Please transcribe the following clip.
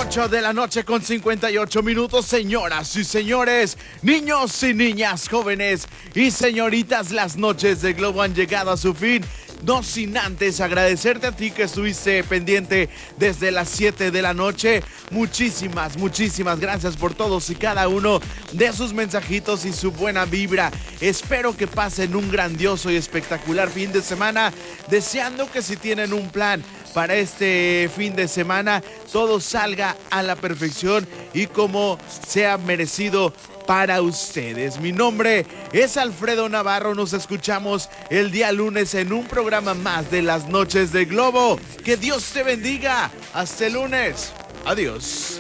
8 de la noche con 58 minutos, señoras y señores, niños y niñas, jóvenes y señoritas, las noches de Globo han llegado a su fin. No sin antes agradecerte a ti que estuviste pendiente desde las 7 de la noche. Muchísimas gracias por todos y cada uno de sus mensajitos y su buena vibra. Espero que pasen un grandioso y espectacular fin de semana. Deseando que si tienen un plan para este fin de semana, todo salga a la perfección y como sea merecido para ustedes. Mi nombre es Alfredo Navarro. Nos escuchamos el día lunes en un programa más de las noches de Globo. Que Dios te bendiga. Hasta el lunes. Adiós.